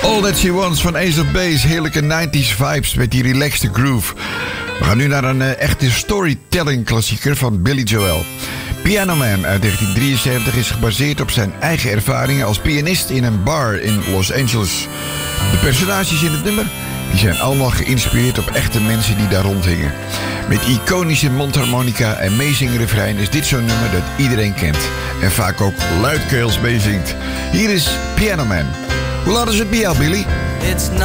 All That She Wants van Ace of Base. Heerlijke 90s vibes met die relaxed groove. We gaan nu naar een echte storytelling klassieker van Billy Joel. Piano Man uit 1973 is gebaseerd op zijn eigen ervaringen als pianist in een bar in Los Angeles. De personages in het nummer die zijn allemaal geïnspireerd op echte mensen die daar rondhingen. Met iconische mondharmonica en meezingrefrein is dit zo'n nummer dat iedereen kent. En vaak ook luidkeels meezingt. Hier is Piano Man. Hoe laat is het bij jou, Billy?